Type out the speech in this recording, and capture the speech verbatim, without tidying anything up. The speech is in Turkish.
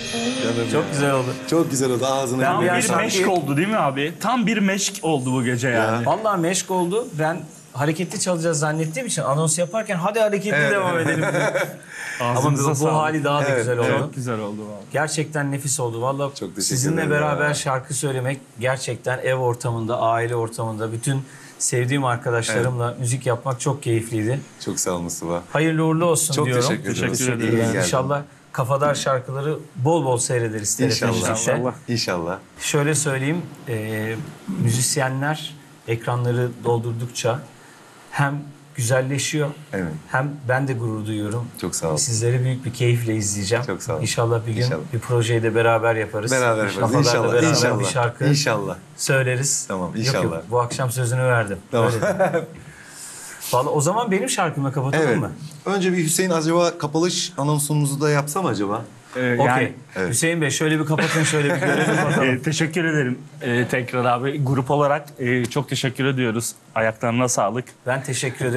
Canım Çok ya. güzel oldu. Çok güzel oldu. Ağzına Ben Tam bir bir şarkıyı- meşk oldu değil mi abi? Tam bir meşk oldu bu gece yani. Vallahi meşk oldu. Ben hareketli çalacağız zannettiğim için anons yaparken hadi hareketli devam edelim dedim. Ama Ağzınıza bu, bu sağlık. hali daha da Evet, güzel oldu. Çok güzel oldu vallahi. Gerçekten nefis oldu. Vallahi Çok teşekkür sizinle ederim beraber ya. şarkı söylemek gerçekten ev ortamında, aile ortamında bütün sevdiğim arkadaşlarımla müzik yapmak çok keyifliydi. Çok sağ ol Mustafa. Hayırlı uğurlu olsun Çok diyorum. teşekkür ederim. Teşekkür İyi ederim. geldin. İnşallah Kafadar şarkıları bol bol seyrederiz T R T İnşallah. Müzik'te. İnşallah. İnşallah. Şöyle söyleyeyim, e, müzisyenler ekranları doldurdukça hem güzelleşiyor Evet. hem ben de gurur duyuyorum. Çok sağ ol. Sizleri büyük bir keyifle izleyeceğim. Çok sağ ol. İnşallah bir gün İnşallah. bir projeyi de beraber yaparız. Beraber yaparız. Kafadar'da İnşallah. beraber İnşallah. bir şarkı İnşallah. söyleriz. Tamam, Yok inşallah. yok, bu akşam sözünü verdim. Tamam. Öyle dedim. Vallahi o zaman benim şarkımla kapatalım Evet. mı? Önce bir Hüseyin acaba kapanış anonsumuzu da yapsam acaba? Ee, Okey. yani, Evet. Hüseyin Bey şöyle bir kapatın, şöyle bir görelim bakalım. e, teşekkür ederim e, tekrar abi. Grup olarak e, çok teşekkür ediyoruz. Ayaklarına sağlık. Ben teşekkür ederim.